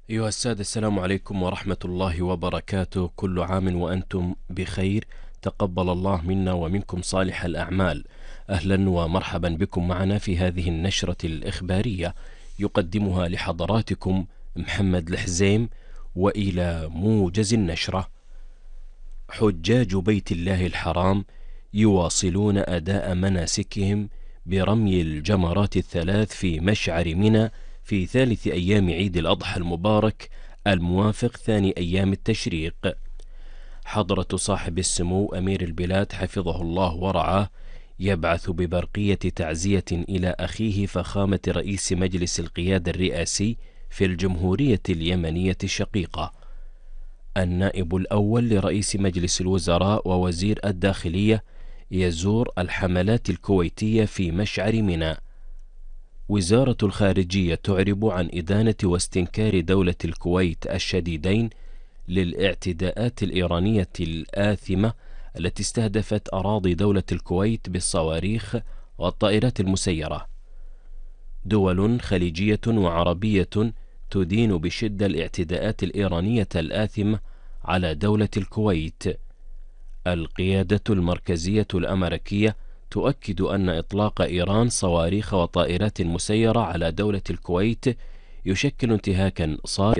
أيها السادة، السلام عليكم ورحمة الله وبركاته. كل عام وأنتم بخير. تقبل الله منا ومنكم صالح الأعمال. أهلا ومرحبا بكم معنا في هذه النشرة الإخبارية، يقدمها لحضراتكم محمد الحزيم. وإلى موجز النشرة. حجاج بيت الله الحرام يواصلون أداء مناسكهم برمي الجمرات الثلاث في مشعر منى في ثالث أيام عيد الأضحى المبارك الموافق ثاني أيام التشريق. حضرة صاحب السمو أمير البلاد حفظه الله ورعاه يبعث ببرقية تعزية إلى أخيه فخامة رئيس مجلس القيادة الرئاسي في الجمهورية اليمنية الشقيقة. النائب الأول لرئيس مجلس الوزراء ووزير الداخلية يزور الحملات الكويتية في مشعر منى. وزارة الخارجية تعرب عن إدانة واستنكار دولة الكويت الشديدين للاعتداءات الإيرانية الآثمة التي استهدفت أراضي دولة الكويت بالصواريخ والطائرات المسيرة. دول خليجية وعربية تدين بشدة الاعتداءات الإيرانية الآثمة على دولة الكويت. القيادة المركزية الأمريكية تؤكد أن إطلاق إيران صواريخ وطائرات مسيرة على دولة الكويت يشكل انتهاكا صارما